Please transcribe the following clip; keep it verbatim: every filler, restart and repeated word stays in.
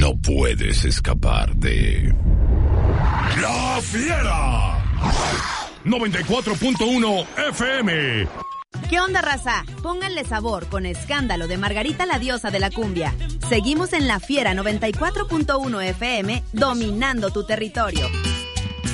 No puedes escapar de... ¡La Fiera! noventa y cuatro punto uno F M. ¿Qué onda, raza? Pónganle sabor con Escándalo de Margarita la Diosa de la Cumbia. Seguimos en La Fiera noventa y cuatro punto uno F M, dominando tu territorio.